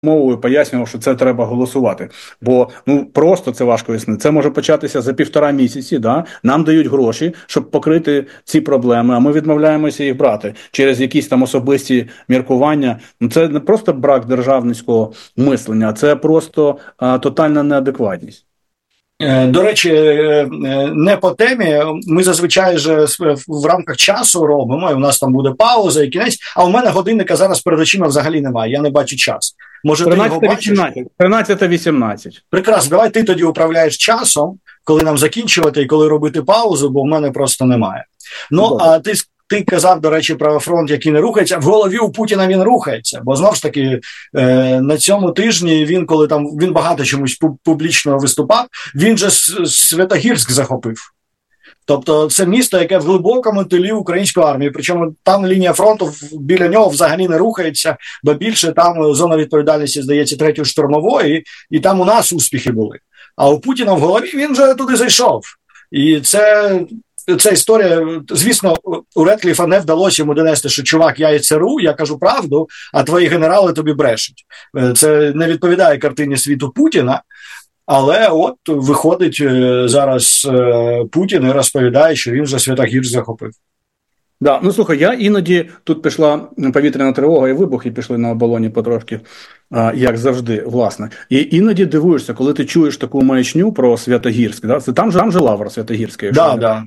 мовою пояснював, що це треба голосувати. Бо просто це важко яснити. Це може початися за 1,5 місяці. Да? Нам дають гроші, щоб покрити ці проблеми, а ми відмовляємося їх брати через якісь там особисті міркування. Це не просто брак державницького мислення, а це просто тотальна неадекватність. До речі, не по темі. Ми зазвичай же в рамках часу робимо, і у нас там буде пауза і кінець, а у мене годинника зараз перед очима взагалі немає, я не бачу час. Може, 13:18. Прекрасно, давай ти тоді управляєш часом, коли нам закінчувати і коли робити паузу, бо в мене просто немає. А ти казав, до речі, про фронт, який не рухається. В голові у Путіна він рухається, бо знову ж таки на цьому тижні він багато чомусь публічно виступав, він же Святогірськ захопив. Тобто це місто, яке в глибокому тилі української армії, причому там лінія фронту біля нього взагалі не рухається, бо більше там зона відповідальності, здається, 3-ї штурмової, і там у нас успіхи були. А у Путіна в голові він вже туди зайшов. І ця історія, звісно, у Редкліфа не вдалося йому донести, що чувак, я і ЦРУ, я кажу правду, а твої генерали тобі брешуть. Це не відповідає картині світу Путіна, але от виходить зараз Путін і розповідає, що він вже Святогірськ захопив. Да, слухай, я іноді, тут пішла повітряна тривога і вибух, і пішли на оболоні потрошки, як завжди, власне. І іноді дивуєшся, коли ти чуєш таку маячню про Святогірськ, да? Це там же Лавр Святогірський. Да.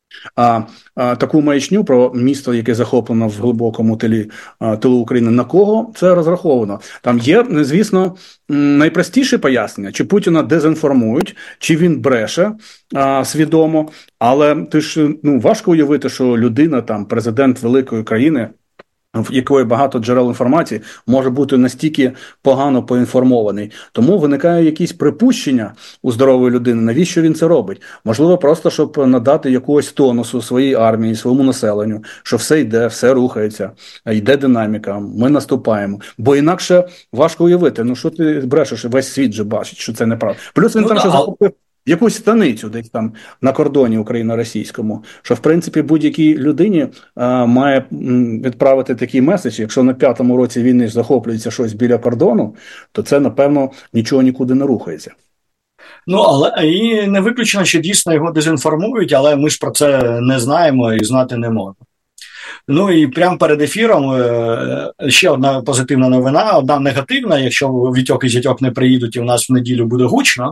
Таку маячню про місто, яке захоплено в глибокому тилу України, на кого це розраховано? Там є, звісно, найпростіше пояснення, чи Путіна дезінформують, чи він бреше свідомо, але ти ж важко уявити, що людина, там, президент великої країни, в якої багато джерел інформації, може бути настільки погано поінформований. Тому виникає якісь припущення у здорової людини, навіщо він це робить. Можливо, просто, щоб надати якогось тонусу своїй армії, своєму населенню, що все йде, все рухається, йде динаміка, ми наступаємо. Бо інакше важко уявити, що ти брешеш, весь світ же бачить, що це неправда. Плюс він там ще захопив якусь станицю десь там на кордоні україно-російському, що, в принципі, будь-якій людині має відправити такий меседж, якщо на 5-му році війни захоплюється щось біля кордону, то це, напевно, нічого нікуди не рухається. Але і не виключено, що дійсно його дезінформують, але ми ж про це не знаємо і знати не можемо. І прямо перед ефіром ще одна позитивна новина, одна негативна, якщо Вітьок і Зятьок не приїдуть і у нас в неділю буде гучно,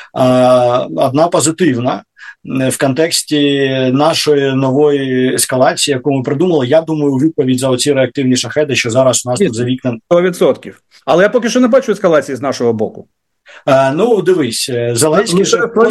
одна позитивна в контексті нашої нової ескалації, яку ми придумали, я думаю, у відповідь за оці реактивні шахеди, що зараз у нас тут за вікном. 100%. Але я поки що не бачу ескалації з нашого боку. Дивись, Зеленський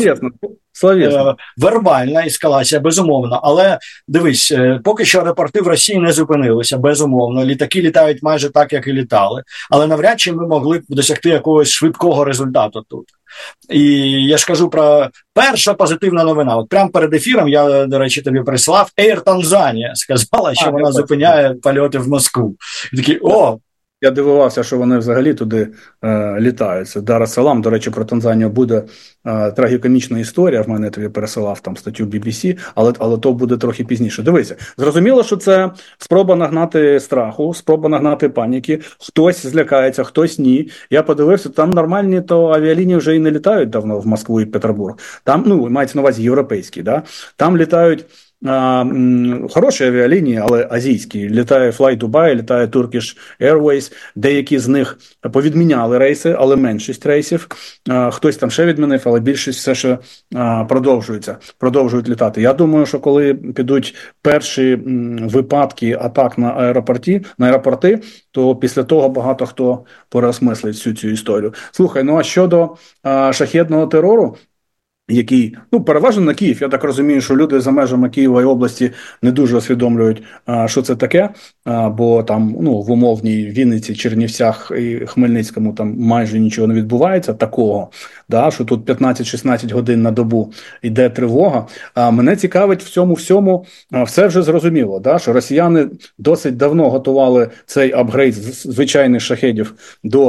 вербальна ескалація, безумовно, але дивись, поки що аеропорти в Росії не зупинилися, безумовно, літаки літають майже так, як і літали, але навряд чи ми могли б досягти якогось швидкого результату тут. І я ж кажу про перша позитивна новина. От прямо перед ефіром, я, до речі, тобі прислав, Air Tanzania сказала, що вона зупиняє польоти в Москву. І такий, Я дивувався, що вони взагалі туди літають. Це Дар-ес-Салам, до речі, про Танзанію буде трагікомічна історія, в мене тобі пересилав там статтю BBC, але то буде трохи пізніше. Дивися, зрозуміло, що це спроба нагнати страху, спроба нагнати паніки, хтось злякається, хтось ні. Я подивився, там нормальні то авіалінії вже і не літають давно в Москву і Петербург. Там, мається на увазі європейські, да? Там літають хороші авіалінії, але азійські. Літає Fly Dubai, літає Turkish Airways. Деякі з них повідміняли рейси, але меншість рейсів. Хтось там ще відмінив, але більшість все ще продовжують літати. Я думаю, що коли підуть перші випадки атак на аеропорти, то після того багато хто переосмислить всю цю історію. Слухай, а щодо шахедного терору, який, переважно на Київ. Я так розумію, що люди за межами Києва і області не дуже усвідомлюють, що це таке, бо там, в умовній Вінниці, Чернівцях і Хмельницькому там майже нічого не відбувається такого, да, що тут 15-16 годин на добу йде тривога. Мене цікавить в цьому всьому, все вже зрозуміло, да, що росіяни досить давно готували цей апгрейд з звичайних шахедів до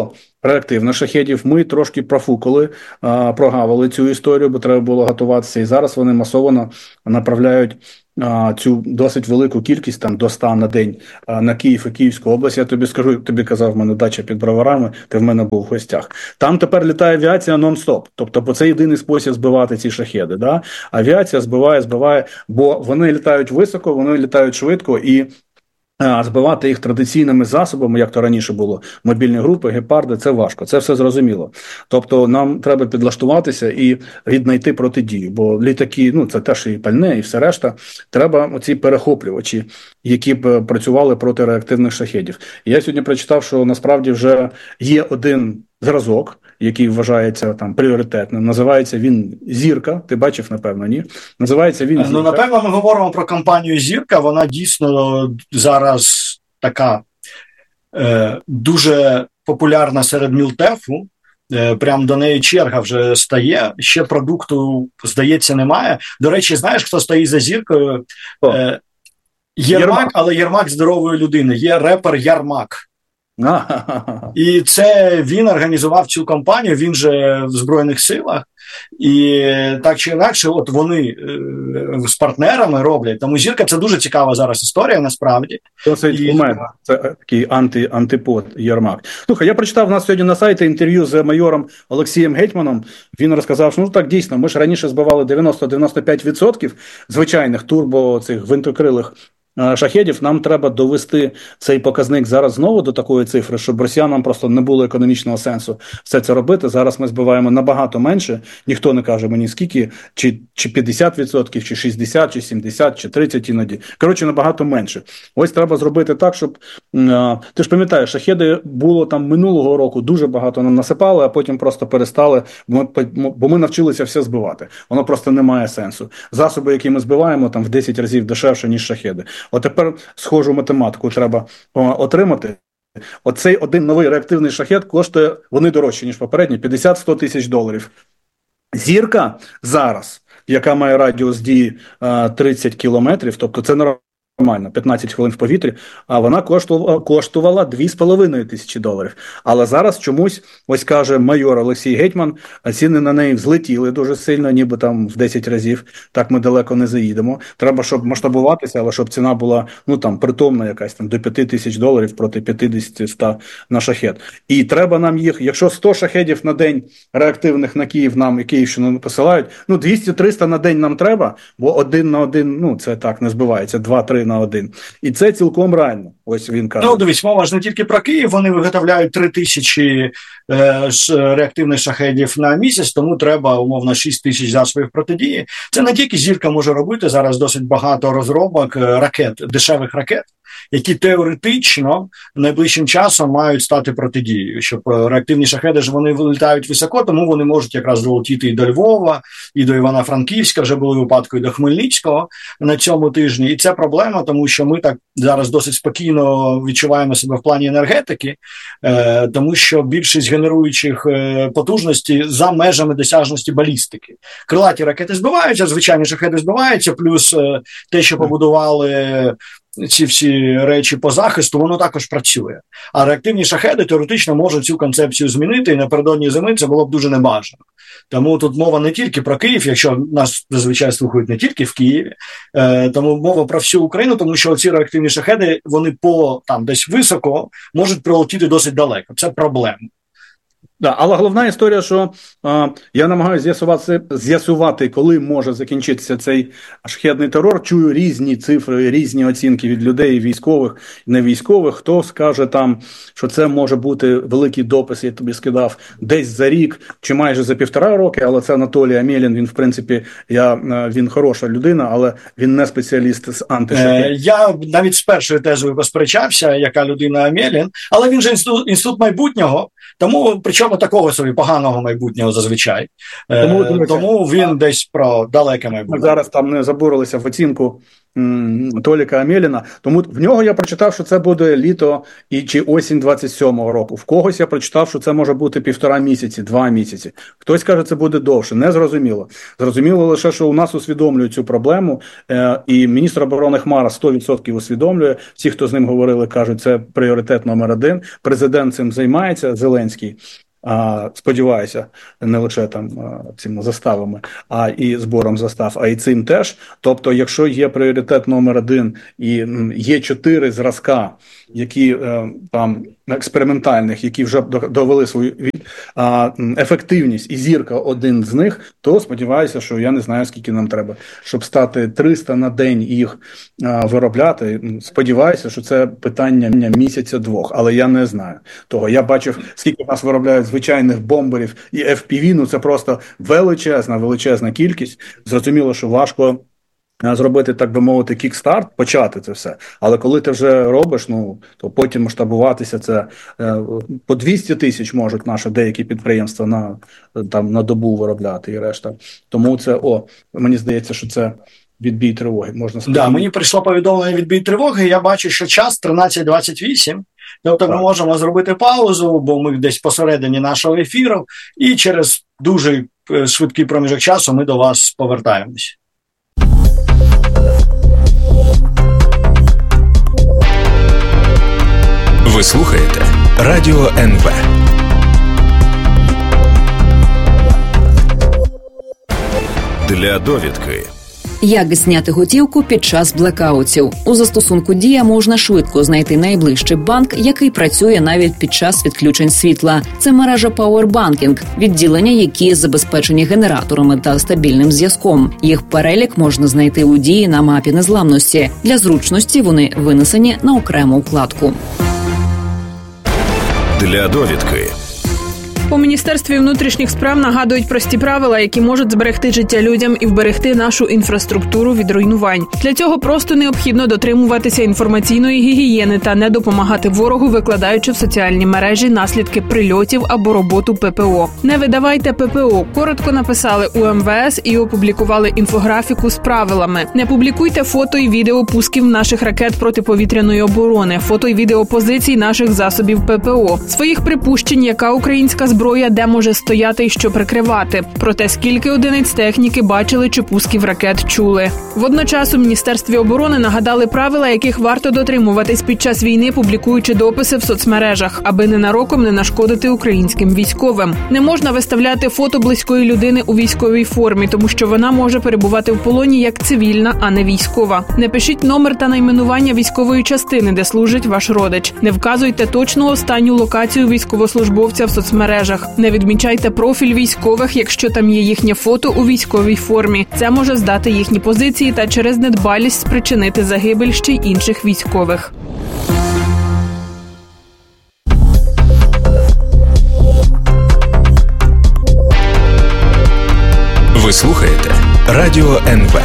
реактивних шахедів. Ми трошки профукали, прогавили цю історію, бо треба було готуватися. І зараз вони масово направляють цю досить велику кількість, там до 100 на день, на Київ і Київську область. Я тобі скажу, тобі казав, в мене дача під Броварами, ти в мене був в гостях. Там тепер літає авіація нон-стоп. Тобто, це єдиний спосіб збивати ці шахеди. Да? Авіація збиває, бо вони літають високо, вони літають швидко і збивати їх традиційними засобами, як то раніше було, мобільні групи, гепарди, це важко, це все зрозуміло. Тобто нам треба підлаштуватися і віднайти протидію, бо літаки, це теж і пальне, і все решта, треба оці перехоплювачі, які б працювали проти реактивних шахедів. І я сьогодні прочитав, що насправді вже є один зразок, який вважається там пріоритетним. Називається він «Зірка». Ти бачив, напевно, ні? Називається він «Зірка». Напевно, ми говоримо про компанію «Зірка». Вона дійсно зараз така дуже популярна серед мілтефу. Прям до неї черга вже стає. Ще продукту, здається, немає. До речі, знаєш, хто стоїть за «Зіркою»? Єрмак, але Єрмак здорової людини. Є репер Ярмак. І це він організував цю кампанію, він же в Збройних силах, і так чи інакше, от вони з партнерами роблять. Тому «Зірка» – це дуже цікава зараз історія, насправді. У мене це такий антипод Єрмак. Слухай, я прочитав у нас сьогодні на сайті інтерв'ю з майором Олексієм Гетьманом. Він розказав, що так, дійсно, ми ж раніше збивали 90-95% звичайних турбо цих гвинтокрилих шахедів, нам треба довести цей показник зараз знову до такої цифри, щоб росіянам просто не було економічного сенсу все це робити. Зараз ми збиваємо набагато менше, ніхто не каже мені скільки, чи 50%, чи 60%, чи 70%, чи 30% іноді. Коротше, набагато менше. Ось треба зробити так, щоб, ти ж пам'ятаєш, шахеди було там минулого року, дуже багато нам насипали, а потім просто перестали, бо ми навчилися все збивати. Воно просто не має сенсу. Засоби, які ми збиваємо, там в 10 разів дешевше, ніж шахеди. От тепер схожу математику треба отримати. Оцей один новий реактивний шахед коштує, вони дорожчі, ніж попередні, 50-100 тисяч доларів. «Зірка» зараз, яка має радіус дії 30 кілометрів, тобто це нормально, 15 хвилин в повітрі, а вона коштувала 2,5 тисячі доларів. Але зараз чомусь, ось каже майор Олексій Гетьман, ціни на неї взлетіли дуже сильно, ніби там в 10 разів, так ми далеко не заїдемо. Треба, щоб масштабуватися, але щоб ціна була, притомна якась, там, до 5 тисяч доларів проти 50-100 на шахед. І треба нам їх, якщо 100 шахедів на день реактивних на Київ нам і Київщину посилають, 200-300 на день нам треба, бо 1 на 1, це так не збивається, 2-3 на 1. І це цілком реально. Ось він каже. Дивись, мова ж не тільки про Київ, вони виготовляють 3000 реактивних шахедів на місяць, тому треба, умовно, 6000 засобів протидії. Це не тільки «Зірка» може робити, зараз досить багато розробок ракет, дешевих ракет, які теоретично найближчим часом мають стати протидією. Щоб реактивні шахеди ж вони вилітають високо, тому вони можуть якраз долетіти і до Львова, і до Івано-Франківська, вже були випадки і до Хмельницького на цьому тижні. І це проблема, тому що ми так зараз досить спокійно відчуваємо себе в плані енергетики, тому що більшість генеруючих потужностей за межами досяжності балістики. Крилаті ракети збиваються, звичайні шахеди збиваються, плюс те, що побудували ці всі речі по захисту, воно також працює. А реактивні шахеди теоретично можуть цю концепцію змінити, і напередодні зими це було б дуже небажано. Тому тут мова не тільки про Київ, якщо нас зазвичай слухають не тільки в Києві, тому мова про всю Україну, тому що ці реактивні шахеди, вони десь високо можуть прилетіти досить далеко. Це проблема. Да, але головна історія, що я намагаюся з'ясувати, коли може закінчитися цей шахедний терор. Чую різні цифри, різні оцінки від людей, військових, невійськових. Хто скаже там, що це може бути великий допис, я тобі скидав, десь за рік чи майже за 1,5 роки, але це Анатолій Амєлін, він в принципі, він хороша людина, але він не спеціаліст з антишахедів. Я навіть з першою тезою посперечався, яка людина Амєлін, але він же інститут майбутнього, тому, причому нього такого собі поганого майбутнього зазвичай. Тому він десь про далеке майбутнє. Ми зараз там не забурилися в оцінку Толіка Амєліна. Тому в нього я прочитав, що це буде літо чи осінь 27-го року. В когось я прочитав, що це може бути 1,5 місяці, 2 місяці. Хтось каже, це буде довше. Не зрозуміло. Зрозуміло лише, що у нас усвідомлюють цю проблему, і міністр оборони Хмара 100% усвідомлює. Всі, хто з ним говорили, кажуть, це пріоритет номер 1. Президент цим займається, Зеленський. Сподіваюся, не лише там цими заставами, а і збором застав, а і цим теж. Тобто, якщо є пріоритет номер 1 і є 4 зразка, які там експериментальних, які вже довели свою ефективність, і зірка один з них, то сподіваюся, що я не знаю, скільки нам треба, щоб стати 300 на день їх виробляти. Сподіваюся, що це питання місяця-двох, але я не знаю того. Я бачив, скільки в нас виробляють звичайних бомберів і FPV, ну це просто величезна кількість. Зрозуміло, що важко зробити, так би мовити, кікстарт, почати це все. Але коли ти вже робиш, то потім масштабуватися це по 200 тисяч можуть наші деякі підприємства на добу виробляти і решта. Тому це, мені здається, що це відбій тривоги, можна сказати. Да, мені прийшло повідомлення відбій тривоги, я бачу, що час 13:28, тобто ми можемо зробити паузу, бо ми десь посередині нашого ефіру, і через дуже швидкий проміжок часу ми до вас повертаємось. Ви слухаєте Радіо НВ. Для довідки. Як зняти готівку під час блекаутів? У застосунку «Дія» можна швидко знайти найближчий банк, який працює навіть під час відключень світла. Це мережа Powerbanking, відділення, які забезпечені генераторами та стабільним зв'язком. Їх перелік можна знайти у «Дії» на мапі незламності. Для зручності вони винесені на окрему вкладку. Для довідки. У Міністерстві внутрішніх справ нагадують прості правила, які можуть зберегти життя людям і вберегти нашу інфраструктуру від руйнувань. Для цього просто необхідно дотримуватися інформаційної гігієни та не допомагати ворогу, викладаючи в соціальні мережі наслідки прильотів або роботу ППО. Не видавайте ППО. Коротко написали у МВС і опублікували інфографіку з правилами. Не публікуйте фото і відео пусків наших ракет протиповітряної оборони, фото і відео позицій наших засобів ППО, своїх припущень, яка українська зброя де може стояти і що прикривати. Про те, скільки одиниць техніки бачили чи пусків ракет чули. Водночас у Міністерстві оборони нагадали правила, яких варто дотримуватись під час війни, публікуючи дописи в соцмережах, аби ненароком не нашкодити українським військовим. Не можна виставляти фото близької людини у військовій формі, тому що вона може перебувати в полоні як цивільна, а не військова. Не пишіть номер та найменування військової частини, де служить ваш родич. Не вказуйте точну останню локацію військовослужбовця в соцмережах. Не відмічайте профіль військових, якщо там є їхнє фото у військовій формі. Це може здати їхні позиції та через недбалість спричинити загибель ще й інших військових. Ви слухаєте Радіо НВ.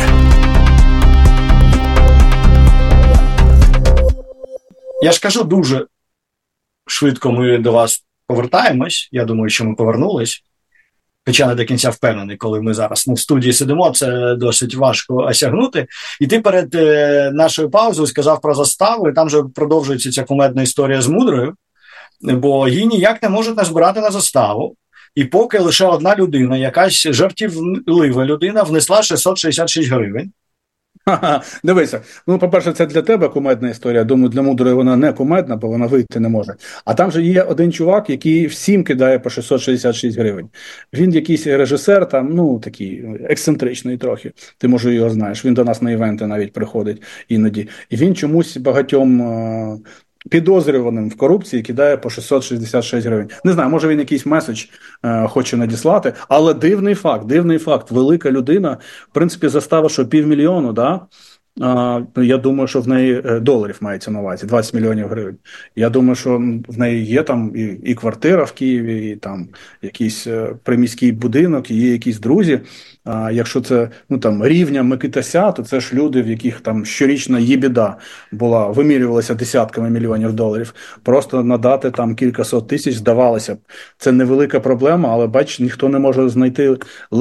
Я ж кажу, дуже швидко ми до вас повертаємось. Я думаю, що ми повернулись. Хоча не до кінця впевнений, коли ми зараз в студії сидимо, це досить важко осягнути. І ти перед нашою паузою сказав про заставу, і там же продовжується ця кумедна історія з Мудрою, бо її ніяк не можуть назбирати на заставу. І поки лише одна людина, якась жартівлива людина, внесла 666 гривень. Дивися, по-перше, це для тебе кумедна історія. Думаю, для Мудрої вона не кумедна, бо вона вийти не може. А там же є один чувак, який всім кидає по 666 гривень. Він якийсь режисер, там, такий ексцентричний трохи. Ти, може, його знаєш. Він до нас на івенти навіть приходить іноді. І він чомусь багатьом підозрюваним в корупції кидає по 666 гривень. Не знаю, може він якийсь меседж хоче надіслати, але дивний факт, велика людина, в принципі, застава, що 500 000, да? я думаю, що в неї доларів мається на увазі, 20 мільйонів гривень. Я думаю, що в неї є там і квартира в Києві, і там якийсь приміський будинок, і є якісь друзі. Якщо це там рівня Микитася, то це ж люди, в яких там щорічна єбіда була, вимірювалася десятками мільйонів доларів. Просто надати там кількасот тисяч, здавалося б, це невелика проблема, але бач, ніхто не може знайти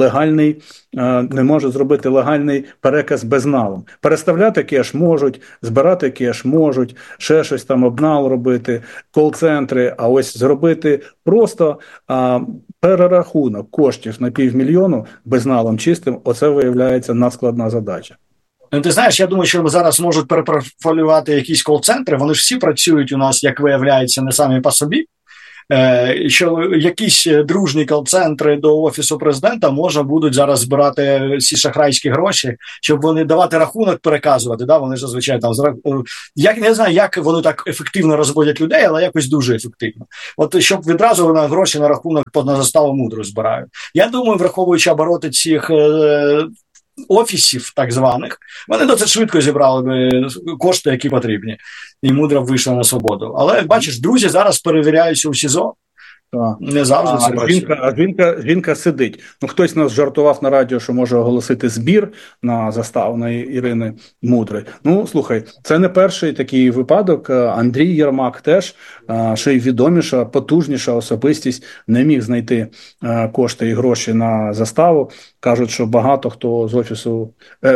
не може зробити легальний переказ безналом. Переставляти кеш можуть, збирати кеш можуть, ще щось там обнал робити, кол-центри, а ось зробити просто перерахунок коштів на 500 000 безналом чистим, оце виявляється надскладна задача. Ти знаєш, я думаю, що зараз можуть перепрофілювати якісь кол-центри, вони ж всі працюють у нас, як виявляється, не самі по собі. Що якісь дружні кол-центри до Офісу Президента можна будуть зараз збирати ці шахрайські гроші, щоб вони давати рахунок, переказувати. Да? Вони ж зазвичай там я не знаю, як вони так ефективно розводять людей, але якось дуже ефективно. От щоб відразу вони гроші на рахунок на заставу мудру збирають. Я думаю, враховуючи обороти цих офісів так званих, вони досить швидко зібрали би кошти, які потрібні. І мудро вийшла на свободу. Але, бачиш, друзі зараз перевіряються у СІЗО. Не завжди це працює. Жінка сидить. Хтось нас жартував на радіо, що може оголосити збір на заставу на Ірини Мудрої. Слухай, це не перший такий випадок. Андрій Єрмак теж, ще й відоміша, потужніша особистість, не міг знайти кошти і гроші на заставу. Кажуть, що багато хто з Офісу,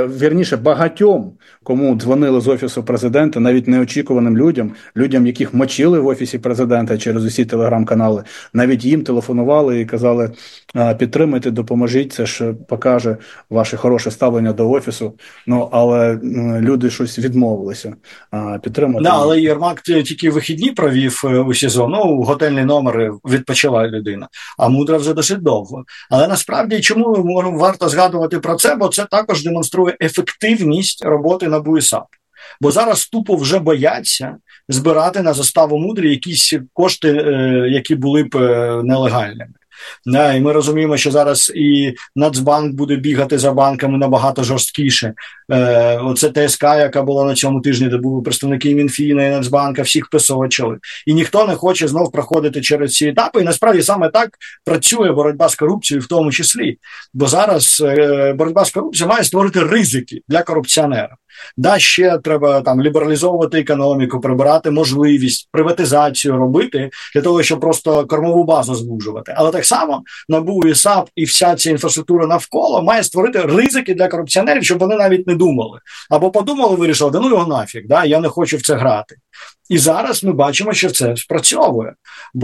багатьом, кому дзвонили з Офісу Президента, навіть неочікуваним людям, яких мочили в Офісі Президента через усі телеграм-канали, навіть їм телефонували і казали, підтримайте, допоможіть, це ж покаже ваше хороше ставлення до Офісу. Але люди щось відмовилися підтримати. Але Єрмак тільки вихідні провів у СІЗО, готельний номер, відпочила людина, а Мудра вже досить довго. Але насправді, чому варто згадувати про це, бо це також демонструє ефективність роботи НАБУ і САП. Бо зараз тупо вже бояться збирати на заставу Мудрі якісь кошти, які були б нелегальними. І ми розуміємо, що зараз і Нацбанк буде бігати за банками набагато жорсткіше. Оце ТСК, яка була на цьому тижні, де були представники Мінфіна і Нацбанка, всіх песочили. І ніхто не хоче знов проходити через ці етапи. І насправді саме так працює боротьба з корупцією в тому числі. Бо зараз боротьба з корупцією має створити ризики для корупціонера. Ще треба лібералізовувати економіку, прибирати можливість, приватизацію робити, для того, щоб просто кормову базу звужувати. Але так само НАБУ і САП і вся ця інфраструктура навколо має створити ризики для корупціонерів, щоб вони навіть не думали. Або подумали, вирішили, да ну його нафіг, я не хочу в це грати. І зараз ми бачимо, що це спрацьовує.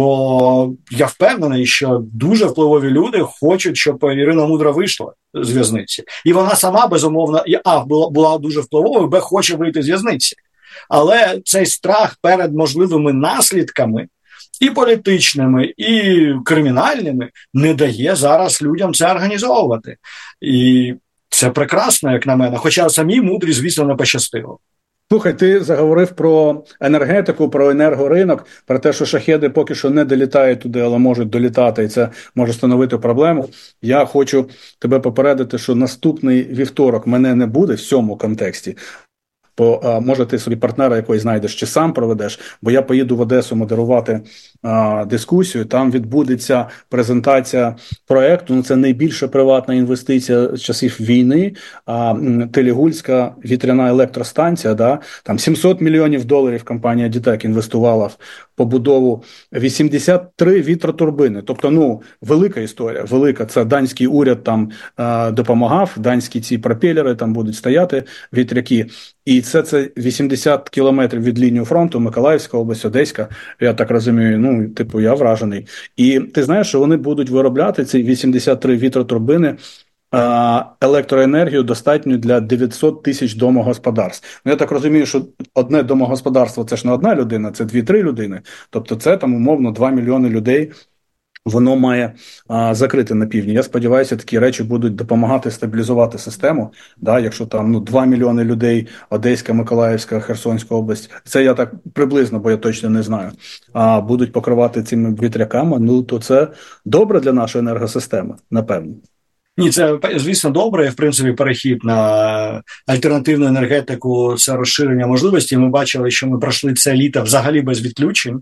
Бо я впевнений, що дуже впливові люди хочуть, щоб Ірина Мудра вийшла з в'язниці. І вона сама, безумовно, була дуже впливовою, б хоче вийти з в'язниці. Але цей страх перед можливими наслідками і політичними, і кримінальними не дає зараз людям це організовувати. І це прекрасно, як на мене. Хоча самій Мудрі, звісно, не пощастило. Слухай, ти заговорив про енергетику, про енергоринок, про те, що шахеди поки що не долітають туди, але можуть долітати, і це може становити проблему. Я хочу тебе попередити, що наступний вівторок мене не буде в цьому контексті. Бо може ти собі партнера якогось знайдеш чи сам проведеш, бо я поїду в Одесу модерувати дискусію, там відбудеться презентація проєкту, це найбільша приватна інвестиція з часів війни, Телігульська вітряна електростанція, там $700 мільйонів компанія Дітек інвестувала в побудову 83 вітротурбини, тобто, велика історія, велика, це данський уряд там допомагав, данські ці пропелери там будуть стояти, вітряки. І це 80 кілометрів від лінії фронту, Миколаївська область, Одеська, я так розумію, я вражений. І ти знаєш, що вони будуть виробляти ці 83 вітротурбини електроенергію достатньо для 900 тисяч домогосподарств. Я так розумію, що одне домогосподарство – це ж не одна людина, це 2-3 людини. Тобто це там умовно 2 мільйони людей воно має закрити на півдні. Я сподіваюся, такі речі будуть допомагати стабілізувати систему. Якщо там 2 мільйони людей, Одеська, Миколаївська, Херсонська область, це я так приблизно, бо я точно не знаю, будуть покривати цими вітряками, то це добре для нашої енергосистеми, напевно. Ні, це, звісно, добре. В принципі, перехід на альтернативну енергетику – це розширення можливостей. Ми бачили, що ми пройшли це літо взагалі без відключень.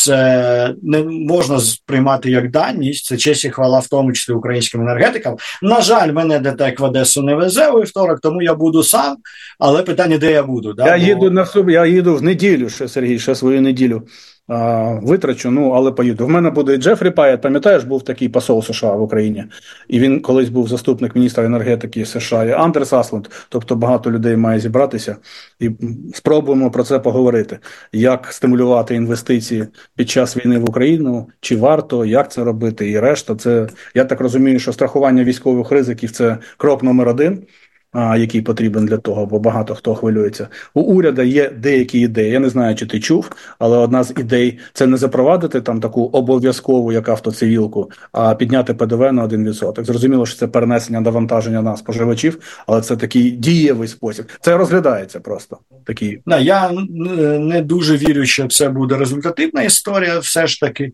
Це не можна сприймати як даність. Це честь і хвала, в тому числі українським енергетикам. На жаль, мене ДТЕК в Одесу не везе у вівторок, тому я буду сам. Але питання, де я буду? Да? Я їду в неділю, Сергій, ще свою неділю витрачу, але поїду. В мене буде Джефрі Паєт, пам'ятаєш, був такий посол США в Україні, і він колись був заступник міністра енергетики США, і Андерс Асланд, тобто багато людей має зібратися, і спробуємо про це поговорити. Як стимулювати інвестиції під час війни в Україну, чи варто, як це робити, і решта. Це, я так розумію, що страхування військових ризиків – це крок номер 1, який потрібен для того, бо багато хто хвилюється. У уряду є деякі ідеї, я не знаю, чи ти чув, але одна з ідей – це не запровадити там таку обов'язкову, як автоцивілку, а підняти ПДВ на 1%. Зрозуміло, що це перенесення навантаження на споживачів, але це такий дієвий спосіб. Це розглядається просто. Такий. Я не дуже вірю, що це буде результативна історія все ж таки,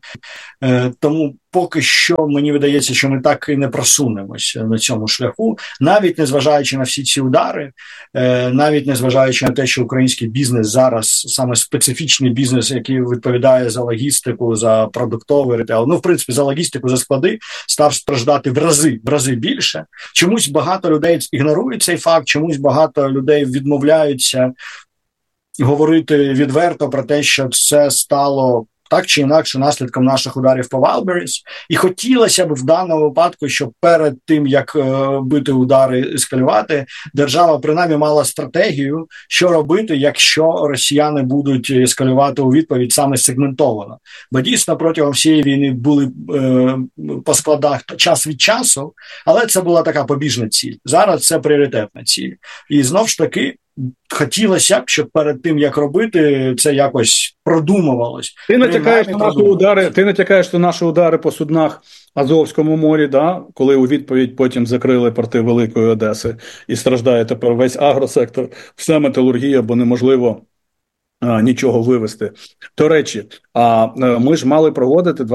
тому поки що мені видається, що ми так і не просунемося на цьому шляху, навіть незважаючи на всі ці удари, навіть незважаючи на те, що український бізнес зараз, саме специфічний бізнес, який відповідає за логістику, за продуктовий ретейл, в принципі, за логістику, за склади, став страждати в рази більше. Чомусь багато людей ігнорують цей факт, чомусь багато людей відмовляються говорити відверто про те, що це стало так чи інакше наслідком наших ударів по Wildberries. І хотілося б в даному випадку, щоб перед тим, як бити удари, ескалювати, держава принаймні мала стратегію, що робити, якщо росіяни будуть ескалювати у відповідь саме сегментовано. Бо дійсно протягом всієї війни були по складах час від часу, але це була така побіжна ціль. Зараз це пріоритетна ціль. І знов ж таки, хотілося б, щоб перед тим, як робити, це якось продумувалось. Ти натякаєш на наші удари по суднах Азовському морі, коли у відповідь потім закрили порти Великої Одеси і страждає тепер весь агросектор, вся металургія, бо неможливо нічого вивезти. До речі, ми ж мали проводити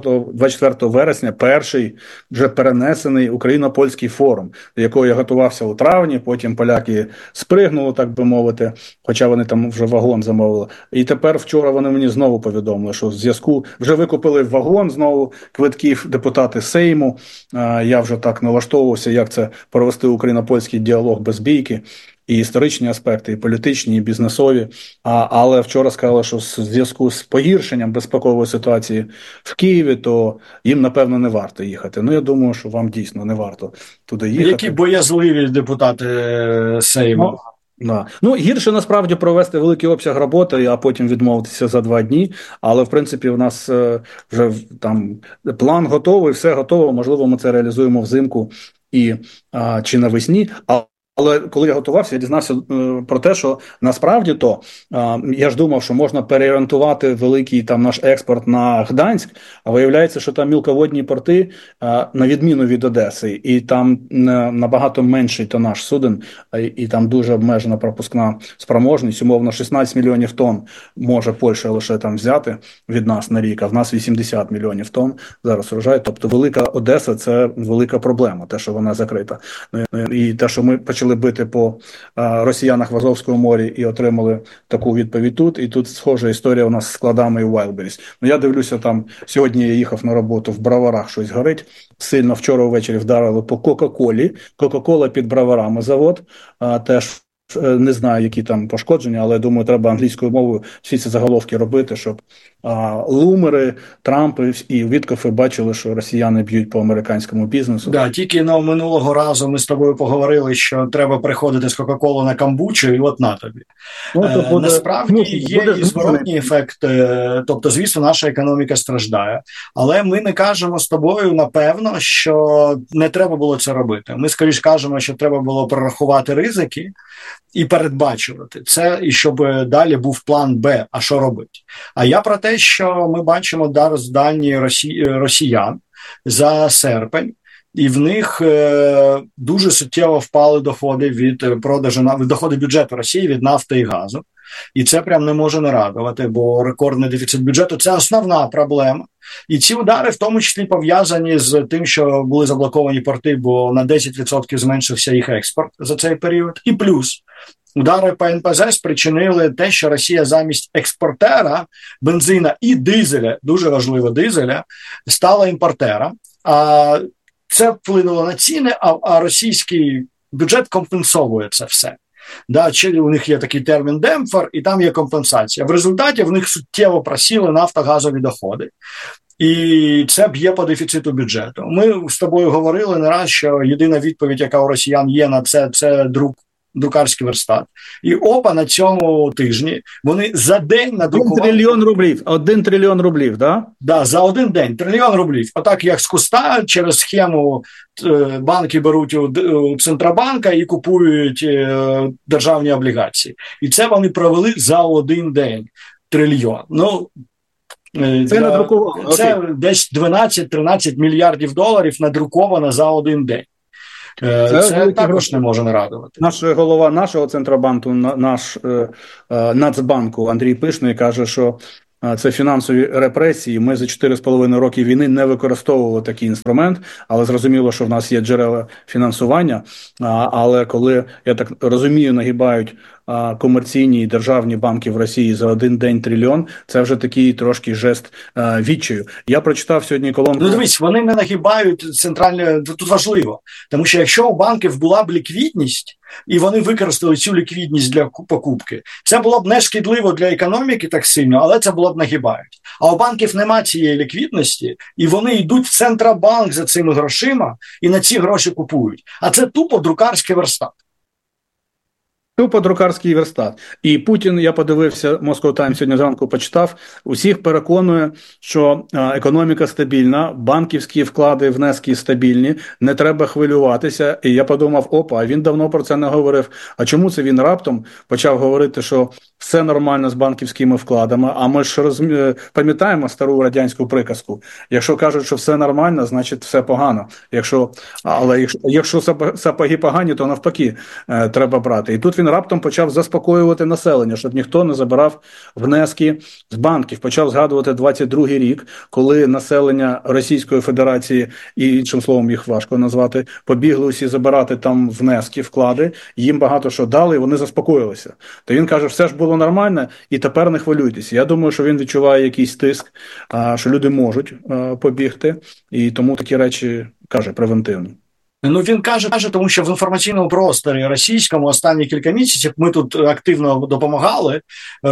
24 вересня перший вже перенесений Україно-Польський форум, до якого я готувався у травні, потім поляки спригнули, так би мовити, хоча вони там вже вагон замовили. І тепер вчора вони мені знову повідомили, що в зв'язку вже викупили вагон знову квитків депутати Сейму. Я вже так налаштовувався, як це провести україно-польський діалог без бійки. І історичні аспекти, і політичні, і бізнесові. Але вчора сказали, що в зв'язку з погіршенням безпекової ситуації в Києві, то їм, напевно, не варто їхати. Я думаю, що вам дійсно не варто туди їхати. Які боязливі депутати Сейму. Гірше, насправді, провести великий обсяг роботи, а потім відмовитися за 2 дні. Але, в принципі, в нас вже там план готовий, все готово. Можливо, ми це реалізуємо взимку чи навесні. Але коли я готувався, я дізнався про те, що насправді я ж думав, що можна переорієнтувати великий наш експорт на Гданськ, а виявляється, що там мілководні порти, на відміну від Одеси, і там набагато менший тонаж суден, і там дуже обмежена пропускна спроможність, умовно 16 мільйонів тонн може Польща лише там взяти від нас на рік, а в нас 80 мільйонів тонн зараз врожай. Тобто велика Одеса – це велика проблема, те, що вона закрита. І те, що ми почали бити по росіянах в Азовському морі і отримали таку відповідь тут. І тут схожа історія у нас з складами і Wildberries. Я дивлюся, там сьогодні я їхав на роботу, в Броварах щось горить. Сильно вчора ввечері вдарили по Кока-Колі. Кока-Кола під Броварами завод. Теж не знаю, які там пошкодження, але думаю, треба англійською мовою всі ці заголовки робити, щоб Лумери, Трампи і Віткофи бачили, що росіяни б'ють по американському бізнесу. Тільки минулого разу ми з тобою поговорили, що треба приходити з Кока-Колу на камбучу, і от на тобі. Насправді є і зворотній ефект, тобто, звісно, наша економіка страждає, але ми не кажемо з тобою, напевно, що не треба було це робити. Ми, скоріш, кажемо, що треба було прорахувати ризики і передбачувати це, і щоб далі був план Б, а що робити. А я про те, що ми бачимо зараз дані росіян за серпень, і в них дуже суттєво впали доходи від продажу, доходи бюджету Росії від нафти і газу. І це прям не може не радувати, бо рекордний дефіцит бюджету – це основна проблема. І ці удари в тому числі пов'язані з тим, що були заблоковані порти, бо на 10% зменшився їх експорт за цей період. І плюс удари по НПЗ спричинили те, що Росія замість експортера бензина і дизеля, дуже важливо дизеля, стала імпортером. А це вплинуло на ціни, а російський бюджет компенсовує це все. Да, у них є такий термін демпфер, і там є компенсація. В результаті в них суттєво просіли нафтогазові доходи. І це б'є по дефіциту бюджету. Ми з тобою говорили не раз, що єдина відповідь, яка у росіян є на це друкарський верстат. І на цьому тижні вони за день надрукували... 1 трильйон рублів, да? Да, за один день, 1 трильйон рублів. Отак, як з куста, через схему банки беруть у Центробанка і купують державні облігації. І це вони провели за один день. 1 трильйон. Ну, це надрукували. Це десь 12-13 мільярдів доларів надруковано за один день. Це також не може не радувати. Наш голова нашого Центробанку, наш Нацбанку Андрій Пишний каже, що це фінансові репресії. Ми за 4,5 роки війни не використовували такий інструмент, але зрозуміло, що в нас є джерела фінансування. Але коли, я так розумію, нагибають комерційні і державні банки в Росії за один день 1 трильйон, це вже такий трошки жест відчаю. Я прочитав сьогодні колонку... Ну, дивись, вони не нагибають центральне... Тут важливо, тому що якщо у банків була б ліквідність, і вони використали цю ліквідність для покупки, це було б не шкідливо для економіки так сильно, але це було б нагибають. А у банків немає цієї ліквідності, і вони йдуть в Центробанк за цими грошима, і на ці гроші купують. А це тупо друкарський верстат. Тупо друкарський верстат. І Путін, я подивився, Moscow Times сьогодні зранку почитав, усіх переконує, що економіка стабільна, банківські вклади, внески стабільні, не треба хвилюватися. І я подумав, а він давно про це не говорив. А чому це він раптом почав говорити, що все нормально з банківськими вкладами? А ми ж пам'ятаємо стару радянську приказку. Якщо кажуть, що все нормально, значить все погано. Якщо сапоги погані, то навпаки треба брати. І тут він раптом почав заспокоювати населення, щоб ніхто не забирав внески з банків. Почав згадувати 22-й рік, коли населення Російської Федерації, і іншим словом їх важко назвати, побігли усі забирати там внески, вклади, їм багато що дали, і вони заспокоїлися. То він каже, все ж було нормально, і тепер не хвилюйтесь. Я думаю, що він відчуває якийсь тиск, що люди можуть побігти, і тому такі речі, каже, превентивно. Ну, він каже, тому що в інформаційному просторі російському останні кілька місяців ми тут активно допомагали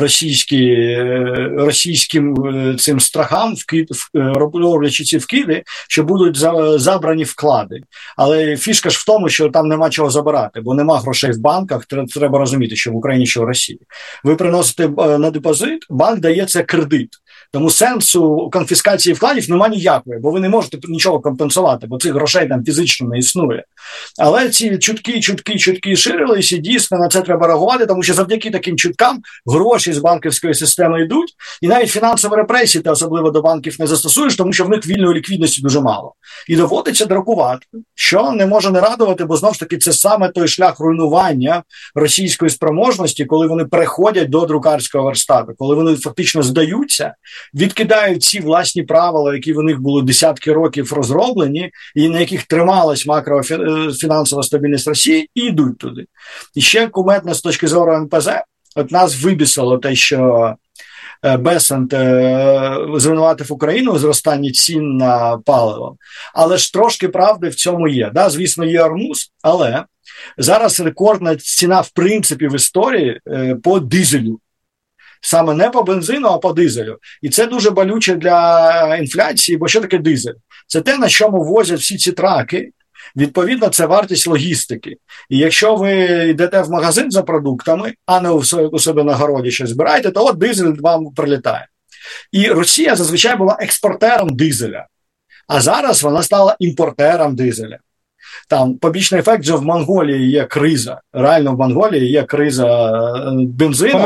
російським цим страхам, роблячи ці вкиди, що будуть забрані вклади. Але фішка ж в тому, що там нема чого забирати, бо нема грошей в банках, треба розуміти, що в Україні, що в Росії. Ви приносите на депозит, банк дає це кредит. Тому сенсу конфіскації вкладів немає ніякої, бо ви не можете нічого компенсувати, бо цих грошей там фізично не існує. Але ці чутки ширились, і дійсно на це треба реагувати, тому що завдяки таким чуткам гроші з банківської системи йдуть, і навіть фінансові репресії ти особливо до банків не застосуєш, тому що в них вільної ліквідності дуже мало. І доводиться друкувати, що не може не радувати, бо знову ж таки це саме той шлях руйнування російської спроможності, коли вони переходять до друкарського верстату, коли вони фактично здаються, відкидають ці власні правила, які в них були десятки років розроблені, і на яких трималась макрофінансова стабільність Росії, і йдуть туди. І ще кумедно з точки зору НПЗ, от нас вибісило те, що Бесант звинуватив Україну у зростанні цін на паливо. Але ж трошки правди в цьому є. Да, звісно, є Ормуз, але зараз рекордна ціна в принципі в історії по дизелю. Саме не по бензину, а по дизелю. І це дуже болюче для інфляції, бо що таке дизель? Це те, на чому возять всі ці траки. Відповідно, це вартість логістики. І якщо ви йдете в магазин за продуктами, а не у себе на городі щось збираєте, то от дизель вам прилітає. І Росія зазвичай була експортером дизеля. А зараз вона стала імпортером дизеля. Там побічний ефект, що в Монголії є криза. Реально в Монголії є криза бензину.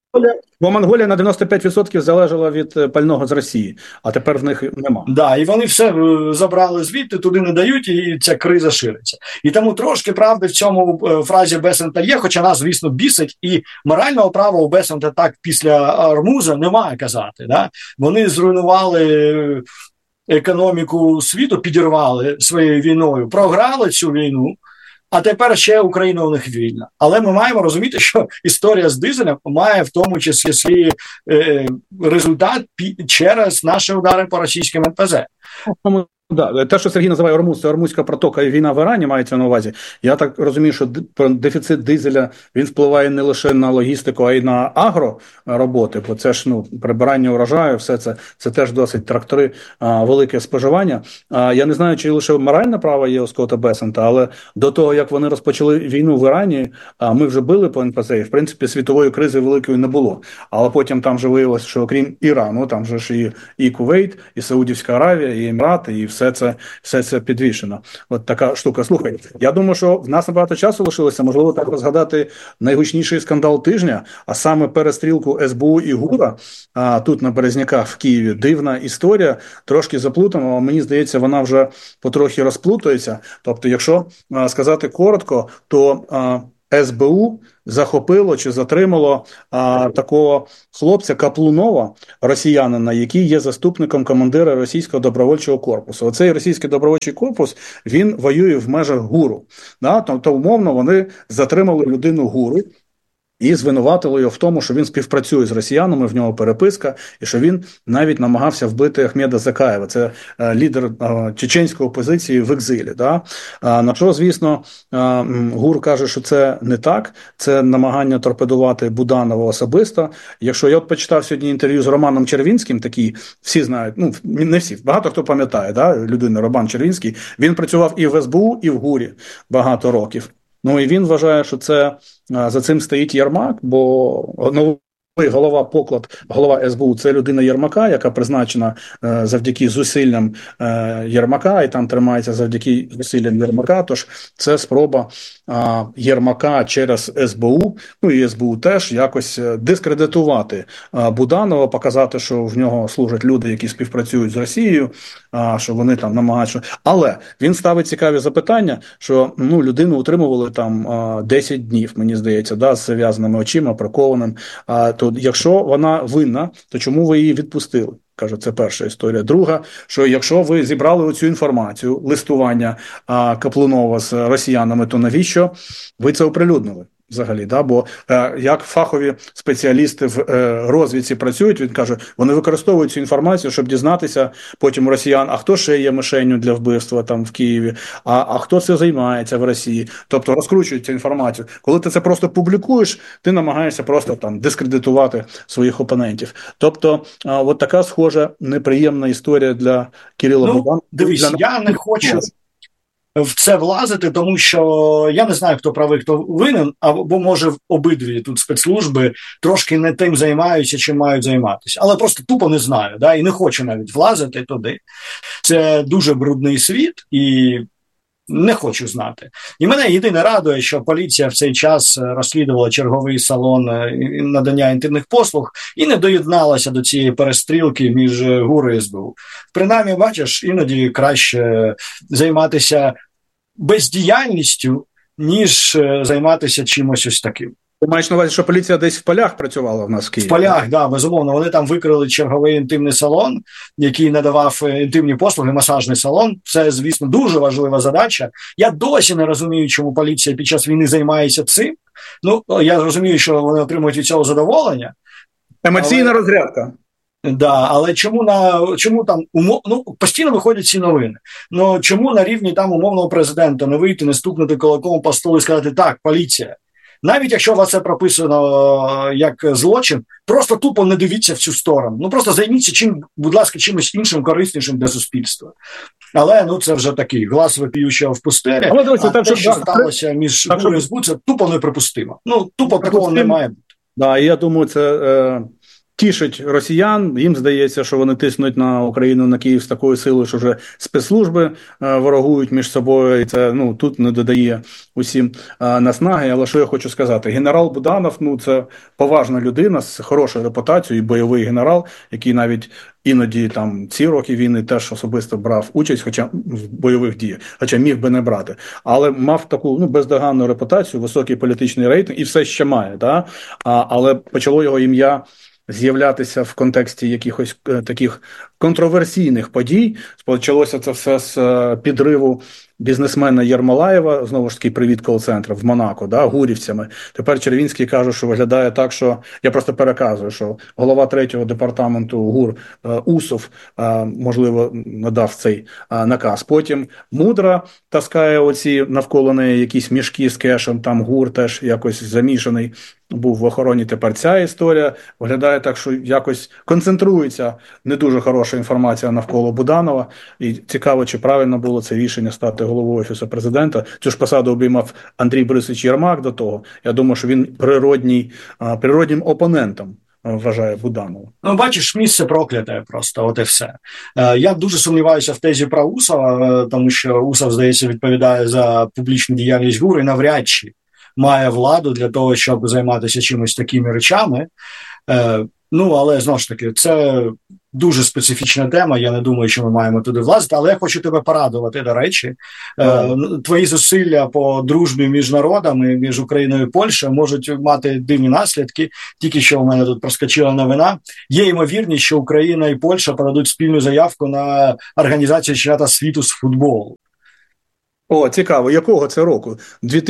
Бо Монголія на 95% залежала від пального з Росії, а тепер в них нема. Да, і вони все забрали звідти, туди не дають, і ця криза шириться. І тому трошки правди в цьому фразі Бесента є, хоча нас, звісно, бісить, і морального права у Бесента так після Армуза немає казати. Да? Вони зруйнували економіку світу, підірвали своєю війною, програли цю війну, а тепер ще Україна у них вільна. Але ми маємо розуміти, що історія з дизелем має в тому числі свій результат через наші удари по російським НПЗ. Да, те, що Сергій називає Ормуз, це Ормузька протока і війна в Ірані мається на увазі. Я так розумію, що дефіцит дизеля, він впливає не лише на логістику, а й на агророботи, бо це ж прибирання урожаю, все це теж досить трактори, велике споживання. Я не знаю, чи лише моральне право є у Скотта Бесента, але до того, як вони розпочали війну в Ірані, ми вже били по НПЗ, і в принципі світової кризи великої не було. Але потім там же виявилося, що окрім Ірану, там же ж і Кувейт, і Саудівська Аравія, і Емірати, і все це підвішено. От така штука. Слухай, я думаю, що в нас набагато часу лишилося, можливо, так розгадати найгучніший скандал тижня, а саме перестрілку СБУ і ГУРа тут на Березняках в Києві. Дивна історія, трошки заплутана, але мені здається, вона вже потрохи розплутується. Тобто, якщо сказати коротко, то СБУ захопило чи затримало такого хлопця Каплунова, росіянина, який є заступником командира російського добровольчого корпусу. Оцей російський добровольчий корпус, він воює в межах ГУРу. Да? Тобто, умовно, вони затримали людину ГУРу і звинуватили його в тому, що він співпрацює з росіянами, в нього переписка, і що він навіть намагався вбити Ахмеда Закаєва. Це лідер чеченської опозиції в екзилі. Да? На що, звісно, ГУР каже, що це не так, це намагання торпедувати Буданова особисто. Якщо я почитав сьогодні інтерв'ю з Романом Червінським, такий, всі знають, не всі, багато хто пам'ятає, да? Людина Роман Червінський, він працював і в СБУ, і в ГУРі багато років. І він вважає, що це за цим стоїть Єрмак, бо голова СБУ – це людина Єрмака, яка призначена завдяки зусиллям Єрмака, і там тримається завдяки зусиллям Єрмака, тож це спроба Єрмака через СБУ, і СБУ теж, якось дискредитувати Буданова, показати, що в нього служать люди, які співпрацюють з Росією, що вони там намагаються. Але він ставить цікаві запитання, що людину утримували там 10 днів, мені здається, да, з зав'язаними очима, прикованим. То якщо вона винна, то чому ви її відпустили? Каже, це перша історія. Друга, що якщо ви зібрали оцю інформацію, листування Каплунова з росіянами, то навіщо ви це оприлюднили? Взагалі, да? Бо як фахові спеціалісти в розвідці працюють, він каже, вони використовують цю інформацію, щоб дізнатися потім у росіян, а хто ще є мишенью для вбивства там в Києві, а хто це займається в Росії. Тобто розкручують цю інформацію. Коли ти це просто публікуєш, ти намагаєшся просто там дискредитувати своїх опонентів. Тобто, от така схожа неприємна історія для Кирила Буданова. Дивись, я не хочу в це влазити, тому що я не знаю, хто правий, хто винен, або, може, обидві тут спецслужби трошки не тим займаються, чим мають займатися. Але просто тупо не знаю, да, і не хочу навіть влазити туди. Це дуже брудний світ, і не хочу знати. І мене єдине радує, що поліція в цей час розслідувала черговий салон надання інтимних послуг і не доєдналася до цієї перестрілки між ГУР і СБУ. Принаймні, бачиш, іноді краще займатися бездіяльністю, ніж займатися чимось ось таким. Ти маєш на увазі, що поліція десь в полях працювала в нас в Києві? В полях, да, безумовно. Вони там викрили черговий інтимний салон, який надавав інтимні послуги, масажний салон. Це, звісно, дуже важлива задача. Я досі не розумію, чому поліція під час війни займається цим. Я розумію, що вони отримують від цього задоволення. Емоційна розрядка. Да, але чому там постійно виходять ці новини. Чому на рівні там умовного президента не вийти, не стукнути кулаком по столу і сказати: так, поліція, навіть якщо у вас це прописано як злочин, просто тупо не дивіться в цю сторону. Просто займіться будь ласка, чимось іншим, кориснішим для суспільства. Але це вже такий глас вопіючого в пустелі. А те, що сталося між ГУР і СБУ, це тупо неприпустимо. Тупо такого не має бути. Да, і я думаю, це тішить росіян, їм здається, що вони тиснуть на Україну, на Київ з такою силою, що вже спецслужби ворогують між собою, і це тут не додає усім наснаги. Але що я хочу сказати? Генерал Буданов, це поважна людина з хорошою репутацією, і бойовий генерал, який навіть іноді ці роки війни теж особисто брав участь, хоча в бойових діях, хоча міг би не брати. Але мав таку бездоганну репутацію, високий політичний рейтинг і все ще має. Але почало його ім'я з'являтися в контексті якихось таких контроверсійних подій. Почалося це все з підриву бізнесмена Єрмолаєва, знову ж таки, привіт кол-центру в Монако, гурівцями. Тепер Червінський каже, що виглядає так, що, я просто переказую, що голова 3-го департаменту ГУР Усов, можливо, надав цей наказ. Потім Мудра таскає оці навколо неї якісь мішки з кешем, там ГУР теж якось замішаний був в охороні. Тепер ця історія виглядає так, що якось концентрується не дуже хороша інформація навколо Буданова. І цікаво, чи правильно було це рішення стати головою Офісу Президента. Цю ж посаду обіймав Андрій Борисович Єрмак до того. Я думаю, що він природнім опонентом вважає Буданова. Бачиш, місце прокляте просто, от і все. Я дуже сумніваюся в тезі про Усова, тому що Усов, здається, відповідає за публічну діяльність ГУР і навряд чи має владу для того, щоб займатися чимось такими речами. Але, знову ж таки, це дуже специфічна тема, я не думаю, що ми маємо туди влазити, але я хочу тебе порадувати, до речі. Твої зусилля по дружбі між народами, між Україною і Польщею можуть мати дивні наслідки. Тільки що у мене тут проскочила новина. Є ймовірність, що Україна і Польща подадуть спільну заявку на організацію чемпіонату світу з футболу. О, цікаво. Якого це року?